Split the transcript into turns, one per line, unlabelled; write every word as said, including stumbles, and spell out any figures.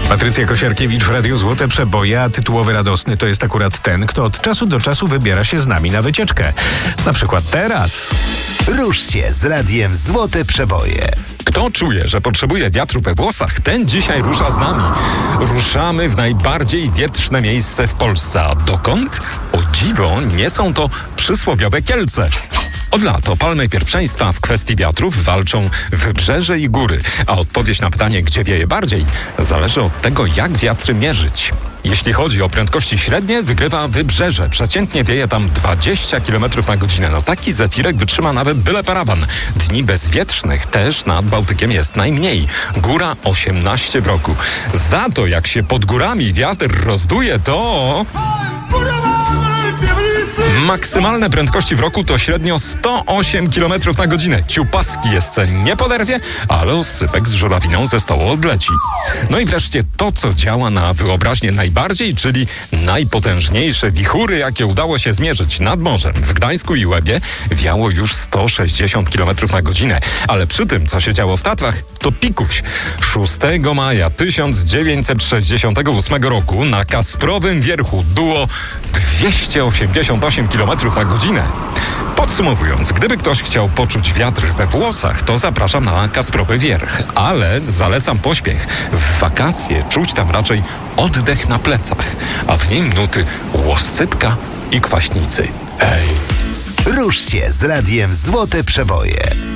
Patrycja Kosiarkiewicz w Radiu Złote Przeboje, a tytułowy radosny to jest akurat ten, kto od czasu do czasu wybiera się z nami na wycieczkę. Na przykład teraz.
Rusz się z Radiem Złote Przeboje.
Kto czuje, że potrzebuje wiatru we włosach, ten dzisiaj rusza z nami. Ruszamy w najbardziej wietrzne miejsce w Polsce. A dokąd? O dziwo, nie są to przysłowiowe Kielce. Od lat o palmy pierwszeństwa w kwestii wiatrów walczą wybrzeże i góry, a odpowiedź na pytanie, gdzie wieje bardziej, zależy od tego, jak wiatry mierzyć. Jeśli chodzi o prędkości średnie, wygrywa wybrzeże. Przeciętnie wieje tam dwadzieścia kilometrów na godzinę. No taki zefirek wytrzyma nawet byle parawan. Dni bezwietrznych też nad Bałtykiem jest najmniej. Góra osiemnaście w roku. Za to jak się pod górami wiatr rozduje, to... Maksymalne prędkości w roku to średnio sto osiem kilometrów na godzinę. Ciupaski jeszcze nie poderwie, ale oscypek z żurawiną ze stołu odleci. No i wreszcie to, co działa na wyobraźnię najbardziej, czyli najpotężniejsze wichury, jakie udało się zmierzyć nad morzem. W Gdańsku i Łebie wiało już sto sześćdziesiąt kilometrów na godzinę, ale przy tym, co się działo w Tatrach, to pikuś. szóstego maja tysiąc dziewięćset sześćdziesiątego ósmego roku na Kasprowym Wierchu duło dwieście osiemdziesiąt osiem kilometrów na godzinę. Podsumowując, gdyby ktoś chciał poczuć wiatr we włosach, to zapraszam na Kasprowy Wierch, ale zalecam pośpiech. W wakacje czuć tam raczej oddech na plecach, a w nim nuty łoscypka i kwaśnicy. Ej!
Rusz się z Radiem Złote Przeboje.